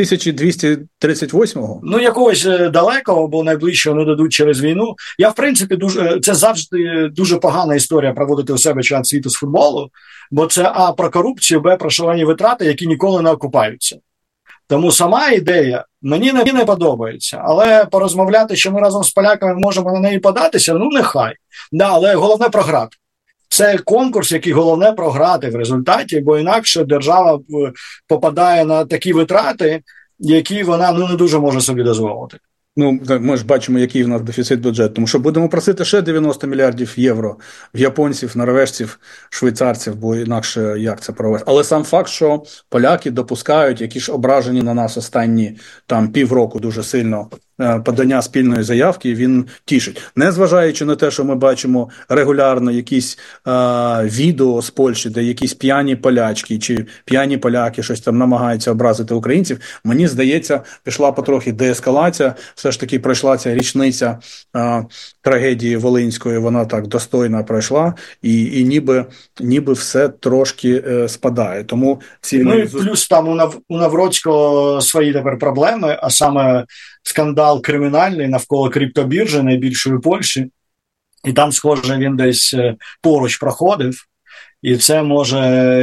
2238-го? Якогось далекого, бо найближчого не дадуть через війну. Я, в принципі, це завжди дуже погана історія проводити у себе чемпіонат світу з футболу, бо це А, про корупцію, Б, про шалені витрати, які ніколи не окупаються. Тому сама ідея мені не подобається. Але порозмовляти, що ми разом з поляками можемо на неї податися, нехай. Але головне програти. Це конкурс, який головне програти в результаті, бо інакше держава попадає на такі витрати, які вона не дуже може собі дозволити. Ми ж бачимо, який в нас дефіцит бюджету. Тому що будемо просити ще 90 мільярдів євро в японців, норвежців, швейцарців, бо інакше як це провести. Але сам факт, що поляки допускають, які ж ображені на нас останні півроку дуже сильно подання спільної заявки, він тішить. Незважаючи на те, що ми бачимо регулярно якісь відео з Польщі, де якісь п'яні полячки чи п'яні поляки щось там намагаються образити українців, мені здається, пішла потрохи деескалація, все ж таки пройшла ця річниця трагедії Волинської, вона так достойно пройшла, і ніби все трошки спадає. Тому плюс там у Навроцького свої тепер проблеми, а саме скандал кримінальний навколо криптобіржі найбільшої Польщі, і там, схоже, він десь поруч проходив, і це може...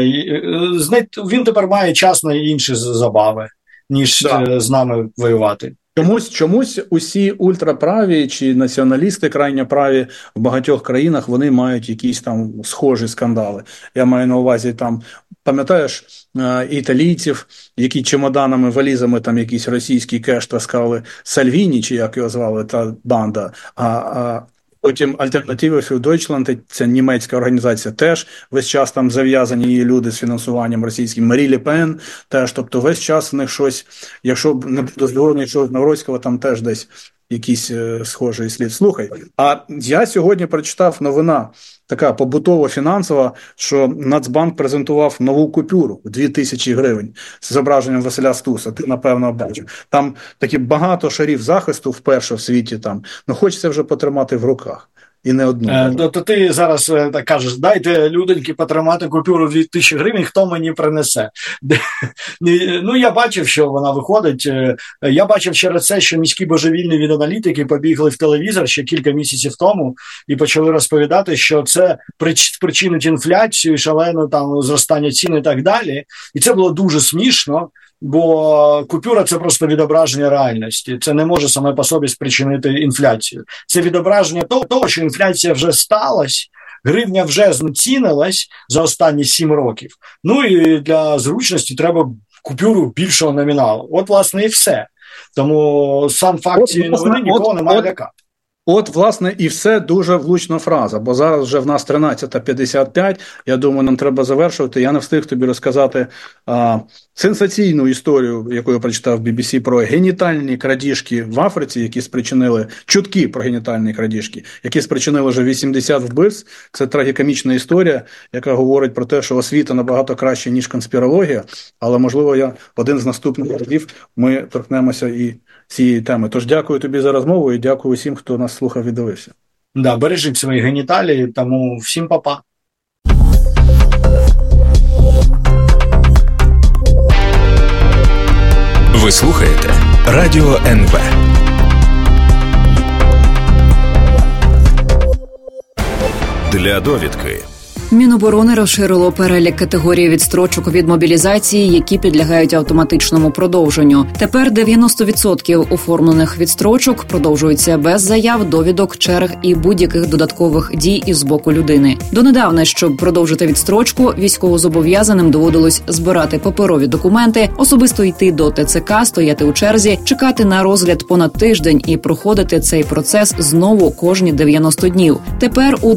Він тепер має час на інші забави, ніж з нами воювати. Чомусь усі ультраправі чи націоналісти крайньоправі в багатьох країнах, вони мають якісь там схожі скандали. Я маю на увазі пам'ятаєш, італійців, які чемоданами, валізами там якийсь російський кеш таскали, Сальвіні, чи як його звали, та банда, потім Альтернатива für Deutschland, це німецька організація, теж весь час там зав'язані її люди з фінансуванням російським, Марі Ле Пен теж, тобто весь час в них щось, якщо не буде зговорено, що Навроцького, там теж десь якийсь схожий слід. Слухай, а я сьогодні прочитав новина, така побутово-фінансова, що Нацбанк презентував нову купюру в 2000 гривень з зображенням Василя Стуса. Ти, напевно, бачив. Там такі багато шарів захисту вперше в світі. Хочеться вже потримати в руках. І не одну. То ти зараз так кажеш, дайте, людоньки, потримати купюру в 2000 гривень, хто мені принесе? Я бачив, що вона виходить. Я бачив через це, що міські божевільні від аналітики побігли в телевізор ще кілька місяців тому і почали розповідати, що це спричинить інфляцію, шалене зростання цін і так далі. І це було дуже смішно. Бо купюра – це просто відображення реальності. Це не може саме по собі спричинити інфляцію. Це відображення того, що інфляція вже сталася, гривня вже знецінилась за останні 7 років. І для зручності треба купюру більшого номіналу. От, власне, і все. Тому сам факт цієї новини нікого не має лякати. От, власне, і все дуже влучна фраза, бо зараз вже в нас 13:55, я думаю, нам треба завершувати. Я не встиг тобі розказати сенсаційну історію, яку я прочитав в BBC, про генітальні крадіжки в Африці, які спричинили, чутки про генітальні крадіжки, які спричинили вже 80 вбивств. Це трагікомічна історія, яка говорить про те, що освіта набагато краще, ніж конспірологія, але, можливо, один з наступних разів ми торкнемося і цієї теми. Тож дякую тобі за розмову і дякую всім, хто нас слухав і дивився. Да, бережіть свої геніталії, тому всім па-па. Ви слухаєте Радіо НВ. Для довідки. Міноборони розширило перелік категорій відстрочок від мобілізації, які підлягають автоматичному продовженню. Тепер 90% оформлених відстрочок продовжуються без заяв, довідок, черг і будь-яких додаткових дій із боку людини. Донедавна, щоб продовжити відстрочку, військовозобов'язаним доводилось збирати паперові документи, особисто йти до ТЦК, стояти у черзі, чекати на розгляд понад тиждень і проходити цей процес знову кожні 90 днів. Тепер у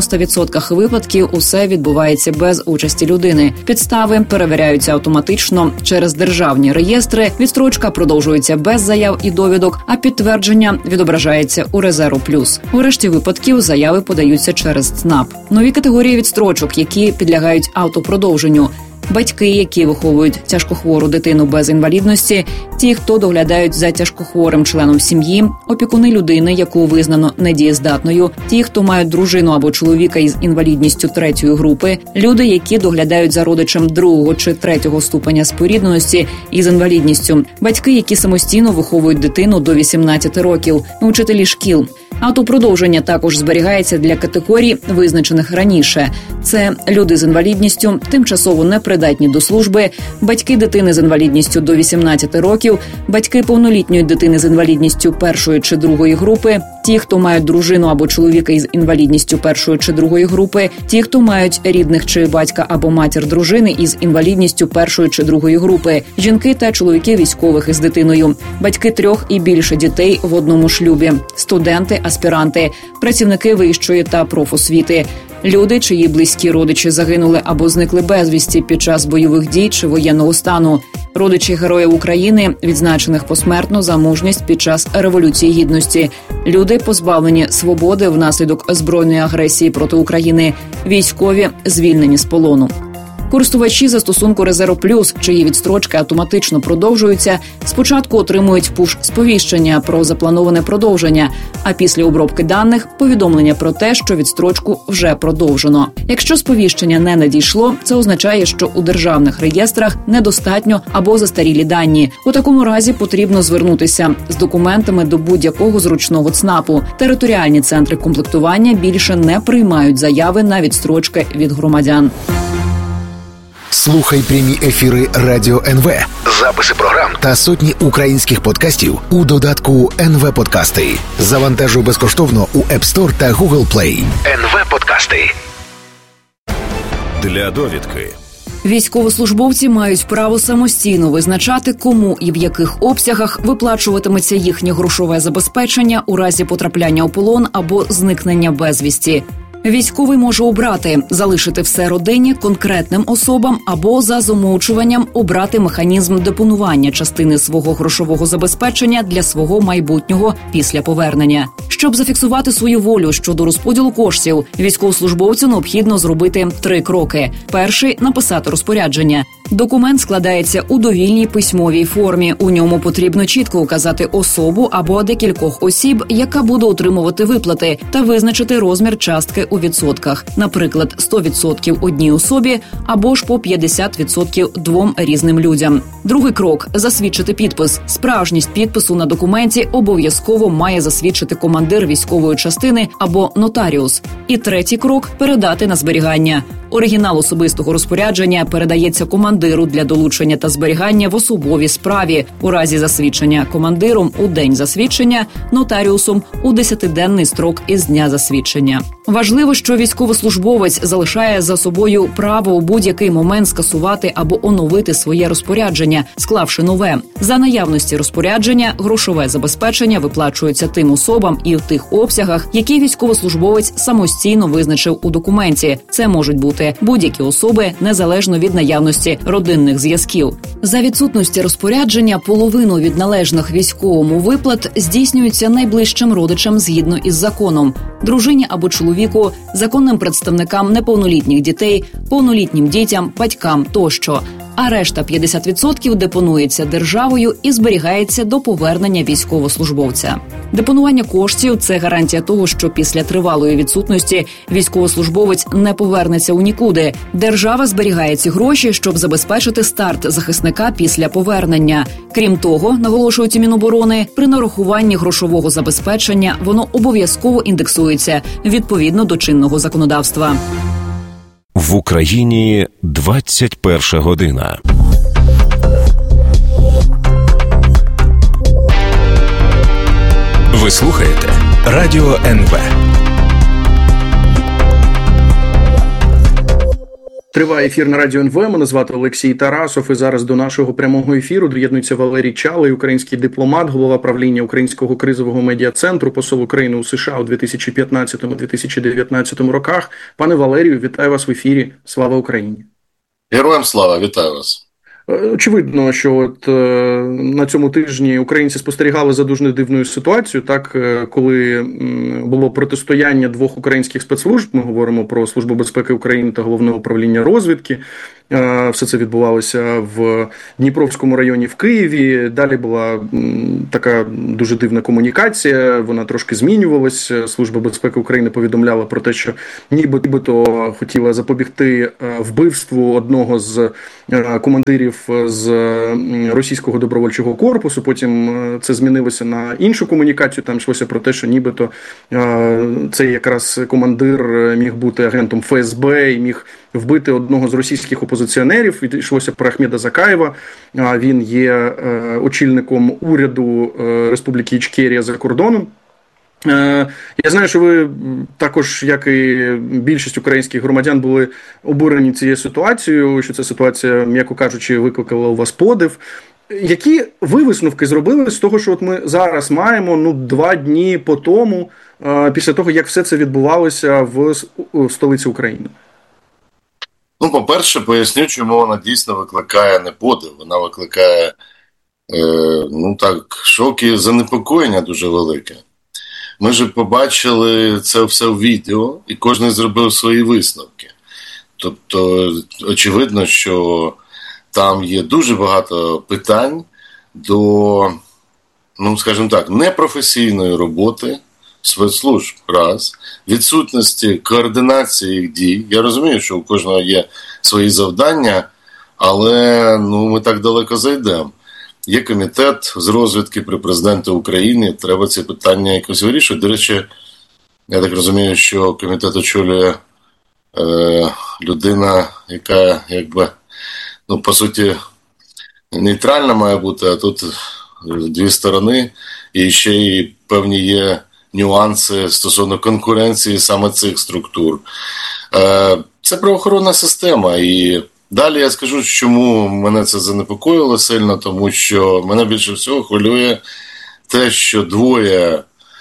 90% випадків усе відбувається без участі людини. Підстави перевіряються автоматично через державні реєстри, відстрочка продовжується без заяв і довідок, а підтвердження відображається у Резерву Плюс. У решті випадків заяви подаються через ЦНАП. Нові категорії відстрочок, які підлягають автопродовженню. Батьки, які виховують тяжкохвору дитину без інвалідності, ті, хто доглядають за тяжкохворим членом сім'ї, опікуни людини, яку визнано недієздатною, ті, хто мають дружину або чоловіка із інвалідністю 3-ї групи, люди, які доглядають за родичем 2-го чи 3-го ступеня спорідненості із інвалідністю, батьки, які самостійно виховують дитину до 18 років, учителі шкіл. Автопродовження також зберігається для категорій, визначених раніше. Це люди з інвалідністю, тимчасово непридатні до служби, батьки дитини з інвалідністю до 18 років, батьки повнолітньої дитини з інвалідністю 1-ї чи 2-ї групи, ті, хто мають дружину або чоловіка із інвалідністю 1-ї чи 2-ї групи, ті, хто мають рідних чи батька або матір дружини із інвалідністю 1-ї чи 2-ї групи, жінки та чоловіки військових із дитиною, батьки 3 і більше дітей в одному шлюбі, студенти, аспіранти, працівники вищої та профосвіти, люди, чиї близькі родичі загинули або зникли безвісті під час бойових дій чи воєнного стану, родичі Героїв України, відзначених посмертно за мужність під час Революції Гідності, люди, позбавлені свободи внаслідок збройної агресії проти України, військові, звільнені з полону. Користувачі застосунку Резерв Плюс, чиї відстрочки автоматично продовжуються, спочатку отримують пуш-сповіщення про заплановане продовження, а після обробки даних – повідомлення про те, що відстрочку вже продовжено. Якщо сповіщення не надійшло, це означає, що у державних реєстрах недостатньо або застарілі дані. У такому разі потрібно звернутися з документами до будь-якого зручного ЦНАПу. Територіальні центри комплектування більше не приймають заяви на відстрочки від громадян. Слухай прямі ефіри Радіо НВ, записи програм та сотні українських подкастів у додатку НВ Подкасти. Завантажуй безкоштовно у App Store та Google Play. НВ Подкасти. Для довідки. Військовослужбовці мають право самостійно визначати, кому і в яких обсягах виплачуватиметься їхнє грошове забезпечення у разі потрапляння у полон або зникнення безвісті. Військовий може обрати – залишити все родині, конкретним особам або за замовчуванням обрати механізм депонування частини свого грошового забезпечення для свого майбутнього після повернення. Щоб зафіксувати свою волю щодо розподілу коштів, військовослужбовцю необхідно зробити 3 кроки. Перший – написати розпорядження. Документ складається у довільній письмовій формі. У ньому потрібно чітко указати особу або декількох осіб, яка буде отримувати виплати, та визначити розмір частки у відсотках. Наприклад, 100% одній особі або ж по 50% 2 різним людям. Другий крок – засвідчити підпис. Справжність підпису на документі обов'язково має засвідчити командир військової частини або нотаріус. І третій крок – передати на зберігання. Оригінал особистого розпорядження передається командиру для долучення та зберігання в особовій справі. У разі засвідчення командиром у день засвідчення, нотаріусом у 10-денний строк із дня засвідчення. Важливо, що військовослужбовець залишає за собою право у будь-який момент скасувати або оновити своє розпорядження, склавши нове. За наявності розпорядження грошове забезпечення виплачується тим особам і в тих обсягах, які військовослужбовець самостійно визначив у документі. Це можуть бути будь-які особи, незалежно від наявності родинних зв'язків. За відсутності розпорядження половину від належних військовому виплат здійснюється найближчим родичам згідно із законом – дружині або чоловіку, законним представникам неповнолітніх дітей, повнолітнім дітям, батькам тощо. А решта 50% депонується державою і зберігається до повернення військовослужбовця. Депонування коштів – це гарантія того, що після тривалої відсутності військовослужбовець не повернеться у нікуди. Держава зберігає ці гроші, щоб забезпечити старт захисника після повернення. Крім того, наголошують у Міноборони, при нарахуванні грошового забезпечення воно обов'язково індексується відповідно до чинного законодавства. В Україні 21 година. Ви слухаєте Радіо НВ. Триває ефір на Радіо НВ. Мене звати Олексій Тарасов. І зараз до нашого прямого ефіру доєднується Валерій Чалий, український дипломат, голова правління Українського кризового медіа-центру, посол України у США у 2015-2019 роках. Пане Валерію, вітаю вас в ефірі. Слава Україні! Героям слава! Вітаю вас! Очевидно, що на цьому тижні українці спостерігали за дуже дивною ситуацією, так, коли було протистояння двох українських спецслужб, ми говоримо про Службу безпеки України та Головне управління розвідки. Все це відбувалося в Дніпровському районі в Києві. Далі була така дуже дивна комунікація, вона трошки змінювалася. Служба безпеки України повідомляла про те, що нібито хотіла запобігти вбивству одного з командирів з російського добровольчого корпусу. Потім це змінилося на іншу комунікацію. Там йшлося про те, що нібито цей якраз командир міг бути агентом ФСБ і міг вбити одного з російських опозиціонерів. Йшлося про Ахмеда Закаєва. Він є очільником уряду Республіки Ічкерія за кордоном. Я знаю, що ви також, як і більшість українських громадян, були обурені цією ситуацією, що ця ситуація, м'яко кажучи, викликала у вас подив. Які ви висновки зробили з того, що от ми зараз маємо 2 дні по тому, після того, як все це відбувалося в столиці України? По-перше, поясню, чому вона дійсно викликає не подив. Вона викликає, шок і занепокоєння дуже велике. Ми ж побачили це все в відео, і кожен зробив свої висновки. Тобто, очевидно, що там є дуже багато питань до, скажімо так, непрофесійної роботи спецслужб, раз, відсутності координації їх дій. Я розумію, що у кожного є свої завдання, але ми так далеко зайдемо. Є комітет з розвідки при президенті України, треба ці питання якось вирішувати. До речі, я так розумію, що комітет очолює людина, яка по суті нейтральна має бути, а тут 2 сторони, і ще й певні є нюанси стосовно конкуренції саме цих структур. Це правоохоронна система, і далі я скажу, чому мене це занепокоїло сильно, тому що мене більше всього хвилює те, що 2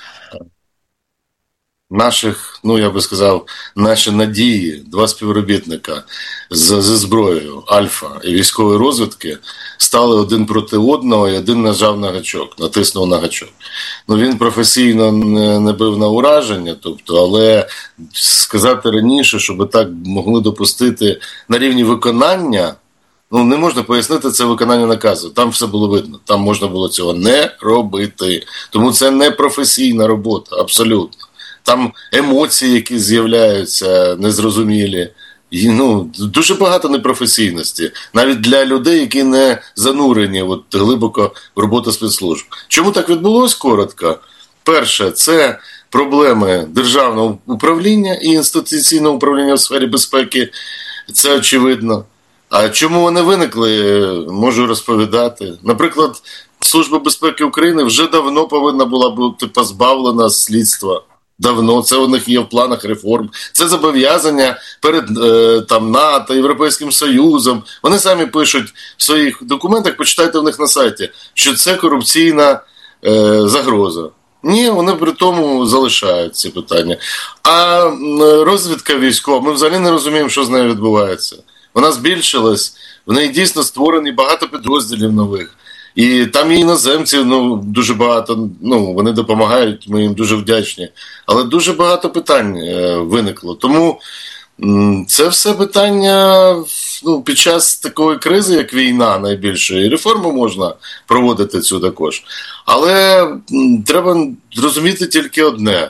наших, я би сказав, наші надії, 2 співробітника зі зброєю, Альфа і військової розвідки, стали один проти одного, і один нажав на гачок, натиснув на гачок. Він професійно не бив на ураження, але сказати раніше, щоб так могли допустити на рівні виконання, не можна пояснити це виконання наказу. Там все було видно, там можна було цього не робити. Тому це не професійна робота, абсолютно. Там емоції, які з'являються, незрозумілі. І, дуже багато непрофесійності. Навіть для людей, які не занурені глибоко в роботу спецслужб. Чому так відбулося, коротко? Перше, це проблеми державного управління і інституційного управління в сфері безпеки це очевидно. А чому вони виникли, можу розповідати. Наприклад, Служба безпеки України вже давно повинна була бути позбавлена слідства. Давно, це у них є в планах реформ. Це зобов'язання перед НАТО, Європейським Союзом. Вони самі пишуть в своїх документах, почитайте в них на сайті, що це корупційна загроза. Ні, вони при тому залишають ці питання. А розвідка військова, ми взагалі не розуміємо, що з нею відбувається. Вона збільшилась, в неї дійсно створені багато підрозділів нових. І там і іноземці дуже багато, вони допомагають, ми їм дуже вдячні. Але дуже багато питань виникло. Тому це все питання під час такої кризи, як війна найбільшої, реформу можна проводити цю також. Але треба розуміти тільки одне,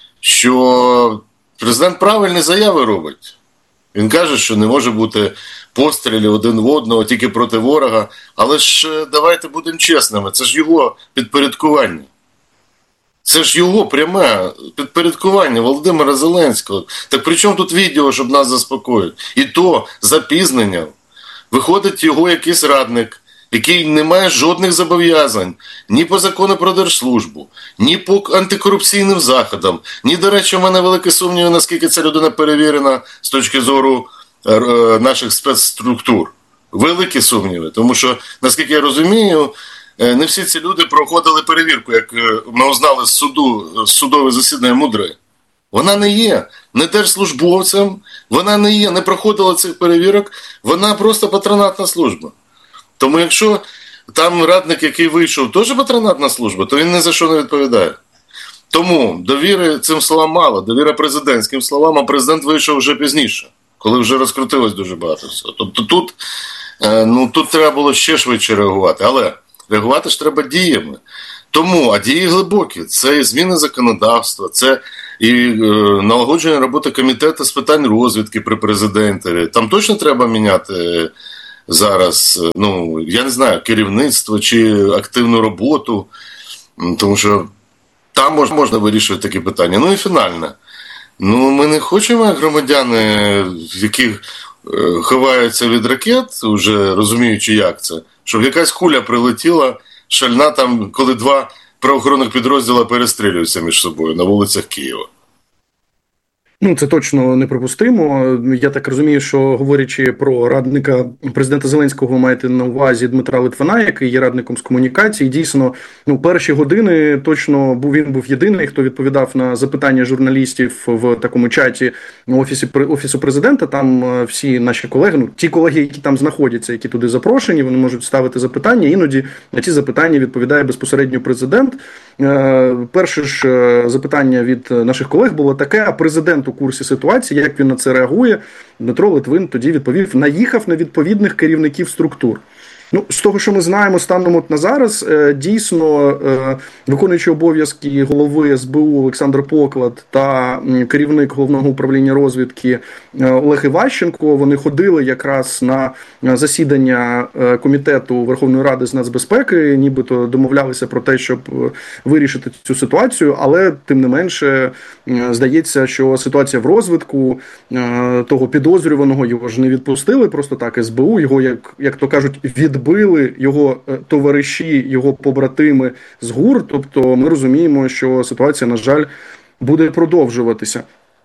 що президент правильні заяви робить. Він каже, що не може бути пострілів один в одного, тільки проти ворога. Але ж давайте будемо чесними, це ж його підпорядкування. Це ж його пряме підпорядкування Володимира Зеленського. Так при чому тут відео, щоб нас заспокоїти? І то запізненням. Виходить його якийсь радник, який не має жодних зобов'язань ні по закону про держслужбу, ні по антикорупційним заходам, ні, до речі, у мене великі сумніви, наскільки ця людина перевірена з точки зору наших спецструктур. Великі сумніви, тому що, наскільки я розумію, не всі ці люди проходили перевірку, як ми узнали з суду, судове засідання Мудри. Вона не є не держслужбовцем, вона не проходила цих перевірок, вона просто патронатна служба. Тому якщо там радник, який вийшов, теж патронатна служба, то він ні за що не відповідає. Тому довіри цим словам мало, довіра президентським словам, а президент вийшов вже пізніше, коли вже розкрутилось дуже багато всього. Тобто тут треба було ще швидше реагувати, але реагувати ж треба діями. Тому, а дії глибокі, це і зміни законодавства, це і налагодження роботи комітету з питань розвідки при президентові. Там точно треба міняти зараз, я не знаю, керівництво чи активну роботу, тому що там можна вирішувати такі питання. І фінальне. Ми не хочемо, як громадяни, які ховаються від ракет, вже розуміючи, як це, щоб якась куля прилетіла, шальна там, коли два правоохоронних підрозділи перестрілюються між собою на вулицях Києва. Це точно неприпустимо. Я так розумію, що говорячи про радника президента Зеленського, ви маєте на увазі Дмитра Литвина, який є радником з комунікації. Дійсно, перші години точно він був єдиний, хто відповідав на запитання журналістів в такому чаті Офісу президента. Там всі наші колеги, ті колеги, які там знаходяться, які туди запрошені, вони можуть ставити запитання. Іноді на ці запитання відповідає безпосередньо президент. Перше ж запитання від наших колег було таке: а президент у курсі ситуації, як він на це реагує? Дмитро Литвин тоді відповів: наїхав на відповідних керівників структур. З того, що ми знаємо станом на зараз, дійсно виконуючий обов'язки голови СБУ Олександр Поклад та керівник Головного управління розвідки Олег Іващенко, вони ходили якраз на засідання Комітету Верховної Ради з нацбезпеки, нібито домовлялися про те, щоб вирішити цю ситуацію, але тим не менше здається, що ситуація в розвитку, того підозрюваного, його ж не відпустили просто так СБУ, його, як то кажуть, відбили його товариші, його побратими з ГУР, тобто ми розуміємо, що ситуація, на жаль, буде продовжуватися.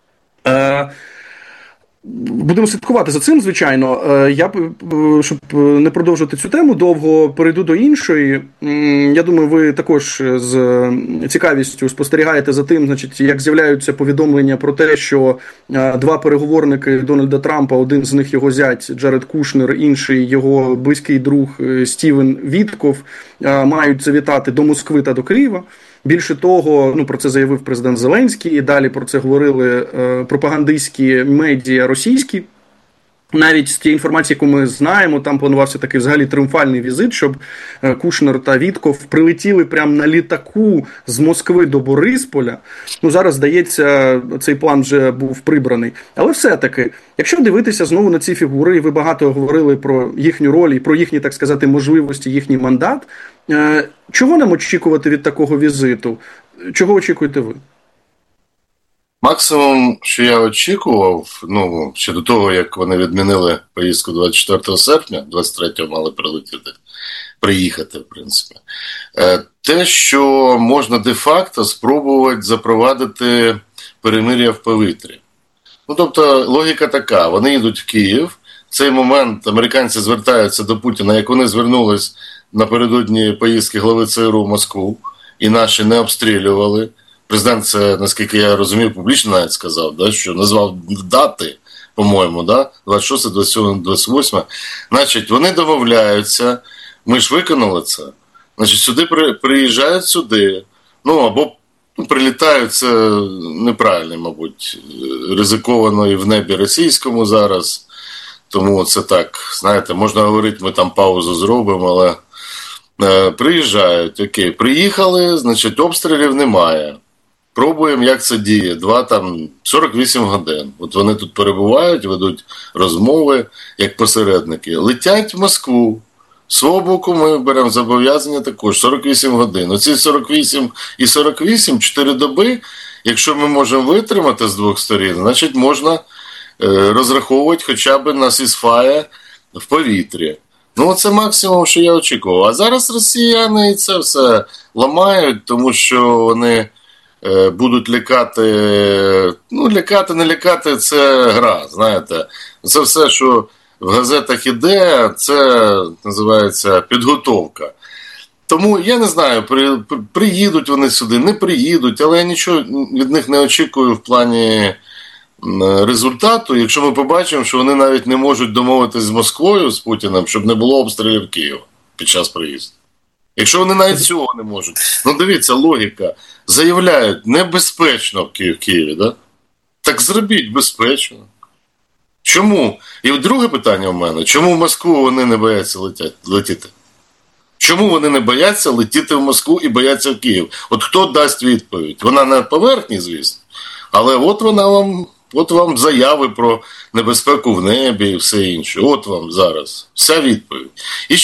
Будемо слідкувати за цим, звичайно. Я, щоб не продовжувати цю тему, довго перейду до іншої. Я думаю, ви також з цікавістю спостерігаєте за тим, як з'являються повідомлення про те, що два переговорники Дональда Трампа, один з них його зять Джаред Кушнер, інший його близький друг Стівен Вітков, мають завітати до Москви та до Києва. Більше того, про це заявив президент Зеленський, і далі про це говорили пропагандистські медіа російські. Навіть з тієї інформації, яку ми знаємо, там планувався такий взагалі тріумфальний візит, щоб Кушнер та Вітков прилетіли прямо на літаку з Москви до Борисполя. Зараз, здається, цей план вже був прибраний. Але все-таки, якщо дивитися знову на ці фігури, і ви багато говорили про їхню роль і про їхні, так сказати, можливості, їхній мандат, чого нам очікувати від такого візиту? Чого очікуєте ви? Максимум, що я очікував, ще до того, як вони відмінили поїздку 24 серпня, 23-го мали приїхати, в принципі, те, що можна де-факто спробувати запровадити перемир'я в повітрі. Тобто, логіка така, вони йдуть в Київ, в цей момент американці звертаються до Путіна, як вони звернулись напередодні поїздки глави ЦРУ в Москву, і наші не обстрілювали. Президент це, наскільки я розумію, публічно навіть сказав, що назвав дати, по-моєму, 26, 27, 28. Значить, вони домовляються, ми ж виконали це. Значить, сюди приїжджають сюди, або прилітають, це неправильно, мабуть, ризиковано і в небі російському зараз. Тому це так, знаєте, можна говорити, ми там паузу зробимо, але приїжджають, окей, приїхали, значить, обстрілів немає. Пробуємо, як це діє. 48 годин. От вони тут перебувають, ведуть розмови, як посередники. Летять в Москву. З свого боку ми беремо зобов'язання також 48 годин. Оці 48 і 48, 4 доби, якщо ми можемо витримати з двох сторін, значить можна розраховувати хоча б на сізфаєр в повітрі. Це максимум, що я очікував. А зараз росіяни це все ламають, тому що вони будуть лякати, не лякати, це гра, знаєте. Це все, що в газетах іде, це називається підготовка. Тому я не знаю, приїдуть вони сюди, не приїдуть, але я нічого від них не очікую в плані результату, якщо ми побачимо, що вони навіть не можуть домовитись з Москвою, з Путіним, щоб не було обстрілів Києва під час приїзду. Якщо вони навіть цього не можуть. Дивіться, логіка. Заявляють, небезпечно в Києві, да? Так зробіть безпечно. Чому? І друге питання у мене. Чому в Москву вони не бояться летіти? Чому вони не бояться летіти в Москву і бояться в Київ? От хто дасть відповідь? Вона на поверхні, звісно. Але от вам заяви про небезпеку в небі і все інше. От вам зараз вся відповідь. І